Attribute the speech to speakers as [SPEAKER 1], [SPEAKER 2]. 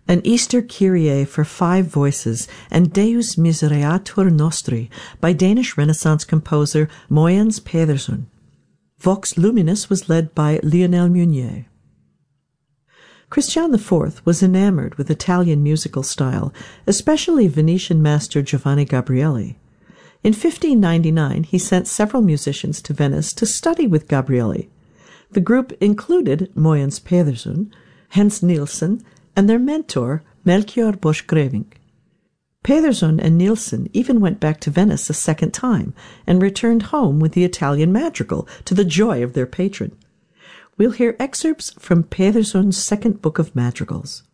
[SPEAKER 1] an Easter Kyrie for 5 voices, and Deus Misereatur Nostri by Danish Renaissance composer Mogens Pedersen. Vox Luminis was led by Lionel Meunier. Christian IV was enamored with Italian musical style, especially Venetian master Giovanni Gabrieli. In 1599, he sent several musicians to Venice to study with Gabrieli. The group included Mogens Pedersen, Hans Nielsen, and their mentor, Melchior Bosch-Grevink. Pedersen and Nielsen even went back to Venice a second time and returned home with the Italian madrigal to the joy of their patron. We'll hear excerpts from Pedersen's second book of madrigals.